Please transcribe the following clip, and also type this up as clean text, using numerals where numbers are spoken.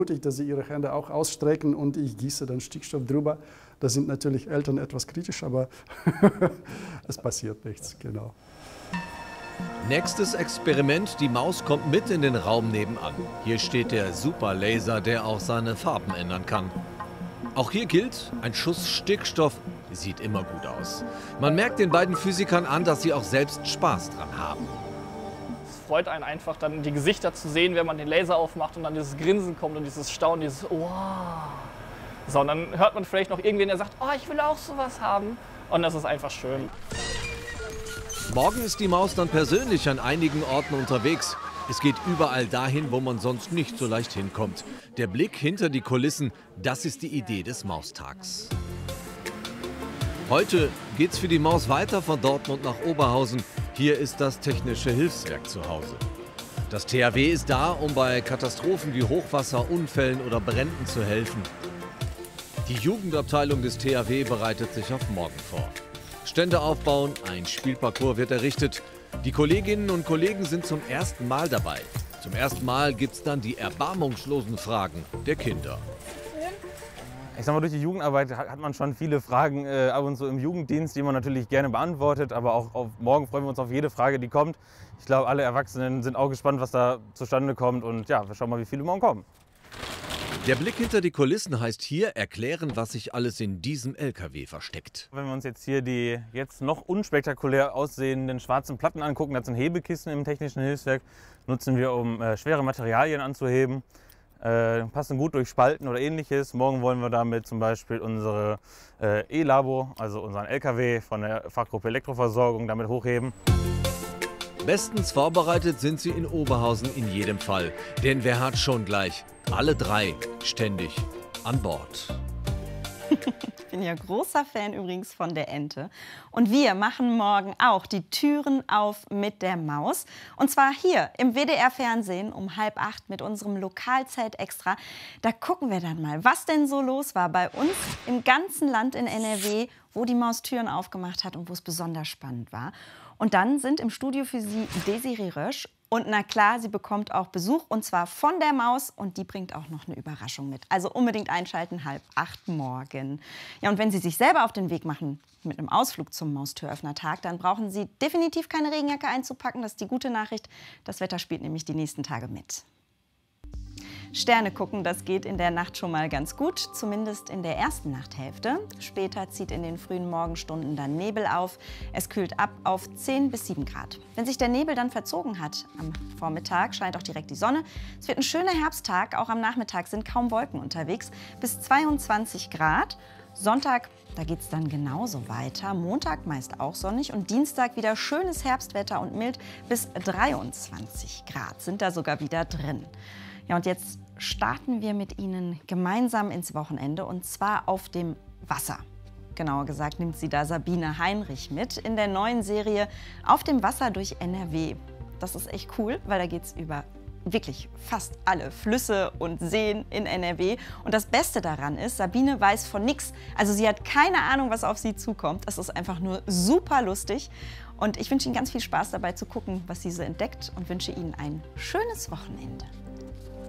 dass sie ihre Hände auch ausstrecken und ich gieße dann Stickstoff drüber. Da sind natürlich Eltern etwas kritisch, aber es passiert nichts, genau. Nächstes Experiment, die Maus kommt mit in den Raum nebenan. Hier steht der Superlaser, der auch seine Farben ändern kann. Auch hier gilt, ein Schuss Stickstoff sieht immer gut aus. Man merkt den beiden Physikern an, dass sie auch selbst Spaß dran haben. Es freut einen einfach, dann die Gesichter zu sehen, wenn man den Laser aufmacht und dann dieses Grinsen kommt und dieses Staunen, dieses wow. So, und dann hört man vielleicht noch irgendwen, der sagt, oh, ich will auch sowas haben. Und das ist einfach schön. Morgen ist die Maus dann persönlich an einigen Orten unterwegs. Es geht überall dahin, wo man sonst nicht so leicht hinkommt. Der Blick hinter die Kulissen, das ist die Idee des Maustags. Heute geht's für die Maus weiter von Dortmund nach Oberhausen. Hier ist das Technische Hilfswerk zu Hause. Das THW ist da, um bei Katastrophen wie Hochwasser, Unfällen oder Bränden zu helfen. Die Jugendabteilung des THW bereitet sich auf morgen vor. Stände aufbauen, ein Spielparcours wird errichtet. Die Kolleginnen und Kollegen sind zum ersten Mal dabei. Zum ersten Mal gibt es dann die erbarmungslosen Fragen der Kinder. Ich sag mal, durch die Jugendarbeit hat man schon viele Fragen ab und zu im Jugenddienst, die man natürlich gerne beantwortet. Aber auch auf morgen freuen wir uns auf jede Frage, die kommt. Ich glaube, alle Erwachsenen sind auch gespannt, was da zustande kommt. Und ja, wir schauen mal, wie viele morgen kommen. Der Blick hinter die Kulissen heißt hier erklären, was sich alles in diesem LKW versteckt. Wenn wir uns jetzt hier die jetzt noch unspektakulär aussehenden schwarzen Platten angucken, das sind Hebekissen im Technischen Hilfswerk, nutzen wir, um schwere Materialien anzuheben. Passen gut durch Spalten oder ähnliches. Morgen wollen wir damit zum Beispiel unsere E-Labo, also unseren LKW von der Fachgruppe Elektroversorgung, damit hochheben. Bestens vorbereitet sind sie in Oberhausen in jedem Fall. Denn wer hat schon gleich alle drei ständig an Bord? Ich bin ja großer Fan übrigens von der Ente. Und wir machen morgen auch die Türen auf mit der Maus. Und zwar hier im WDR-Fernsehen um 7:30 mit unserem Lokalzeit-Extra. Da gucken wir dann mal, was denn so los war bei uns im ganzen Land in NRW, wo die Maus Türen aufgemacht hat und wo es besonders spannend war. Und dann sind im Studio für Sie Desiree Rösch. Und na klar, sie bekommt auch Besuch, und zwar von der Maus. Und die bringt auch noch eine Überraschung mit. Also unbedingt einschalten, 7:30 morgen. Ja, und wenn Sie sich selber auf den Weg machen mit einem Ausflug zum Maustüröffnertag, dann brauchen Sie definitiv keine Regenjacke einzupacken. Das ist die gute Nachricht. Das Wetter spielt nämlich die nächsten Tage mit. Sterne gucken, das geht in der Nacht schon mal ganz gut, zumindest in der ersten Nachthälfte. Später zieht in den frühen Morgenstunden dann Nebel auf. Es kühlt ab auf 10 bis 7 Grad. Wenn sich der Nebel dann verzogen hat am Vormittag, scheint auch direkt die Sonne. Es wird ein schöner Herbsttag, auch am Nachmittag sind kaum Wolken unterwegs, bis 22 Grad. Sonntag, da geht es dann genauso weiter. Montag meist auch sonnig und Dienstag wieder schönes Herbstwetter und mild, bis 23 Grad sind da sogar wieder drin. Ja, und jetzt starten wir mit Ihnen gemeinsam ins Wochenende, und zwar auf dem Wasser. Genauer gesagt nimmt sie da Sabine Heinrich mit in der neuen Serie Auf dem Wasser durch NRW. Das ist echt cool, weil da geht es über wirklich fast alle Flüsse und Seen in NRW. Und das Beste daran ist, Sabine weiß von nichts. Also sie hat keine Ahnung, was auf sie zukommt. Das ist einfach nur super lustig. Und ich wünsche Ihnen ganz viel Spaß dabei zu gucken, was sie so entdeckt, und wünsche Ihnen ein schönes Wochenende.